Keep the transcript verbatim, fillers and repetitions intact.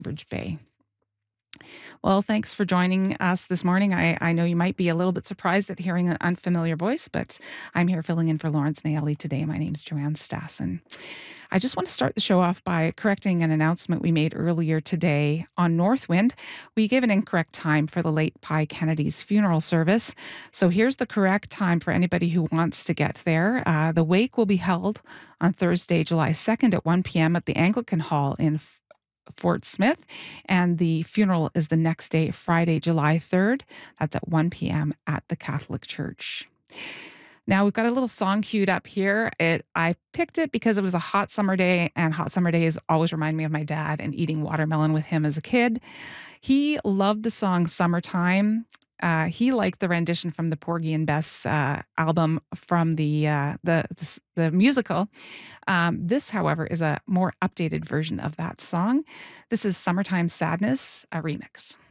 Bridge Bay. Well, thanks for joining us this morning. I, I know you might be a little bit surprised at hearing an unfamiliar voice, but I'm here filling in for Lawrence Naeli today. My name's Joanne Stassen. I just want to start the show off by correcting an announcement we made earlier today on Northwind. We gave an incorrect time for the late Pi Kennedy's funeral service. So here's the correct time for anybody who wants to get there. Uh, the wake will be held on Thursday, July second at one p.m. at the Anglican Hall in Fort Smith, and the funeral is the next day, Friday, July third. That's at one p.m. at the Catholic Church. Now we've got a little song queued up here. It I picked it because it was a hot summer day, and hot summer days always remind me of my dad and eating watermelon with him as a kid. He loved the song "Summertime." Uh, he liked the rendition from the Porgy and Bess uh, album from the uh, the, the the musical. Um, this, however, is a more updated version of that song. This is "Summertime Sadness," a remix.